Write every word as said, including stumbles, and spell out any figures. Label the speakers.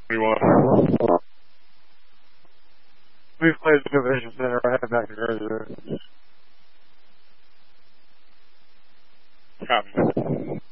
Speaker 1: We want.
Speaker 2: We played the Convention Center. I head back to Jersey.
Speaker 1: Copy.